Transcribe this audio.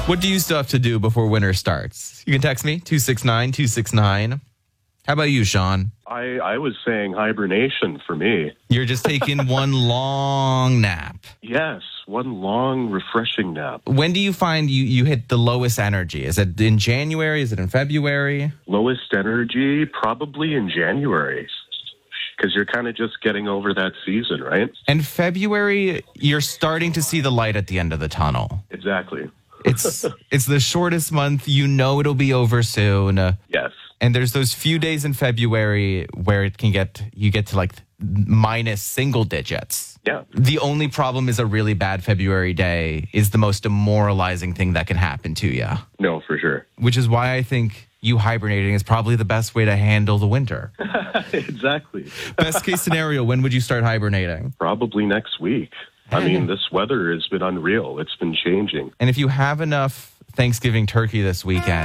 What do you still have to do before winter starts? You can text me, 269-269. How about you, Sean? I was saying hibernation for me. You're just taking one long nap. Yes, one long, refreshing nap. When do you find you hit the lowest energy? Is it in January? Is it in February? Lowest energy, probably in January. Because you're kind of just getting over that season, right? And February, you're starting to see the light at the end of the tunnel. Exactly. It's the shortest month. You know it'll be over soon. Yes. And there's those few days in February where you get to like minus single digits. Yeah. The only problem is a really bad February day is the most demoralizing thing that can happen to you. No, for sure. Which is why I think you hibernating is probably the best way to handle the winter. Exactly. Best case scenario, when would you start hibernating? Probably next week. I mean, this weather has been unreal. It's been changing. And if you have enough Thanksgiving turkey this weekend,